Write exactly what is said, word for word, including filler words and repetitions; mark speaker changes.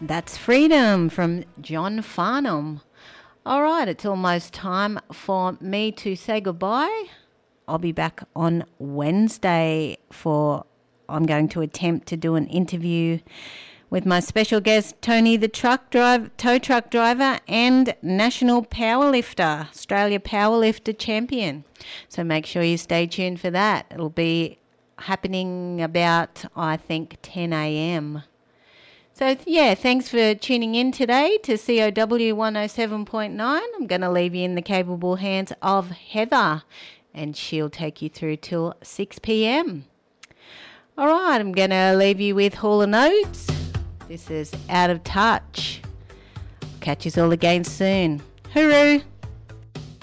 Speaker 1: That's Freedom from John Farnham. All right, it's almost time for me to say goodbye. I'll be back on Wednesday for, I'm going to attempt to do an interview with my special guest, Tony the truck driver, tow truck driver and national powerlifter, Australia powerlifter champion. So make sure you stay tuned for that. It'll be happening about, I think, ten a.m. So, yeah, thanks for tuning in today to C O W one oh seven point nine. I'm going to leave you in the capable hands of Heather, and she'll take you through till six p.m. All right, I'm going to leave you with Hall and Oates. This is Out of Touch. Catch us all again soon. Hooroo!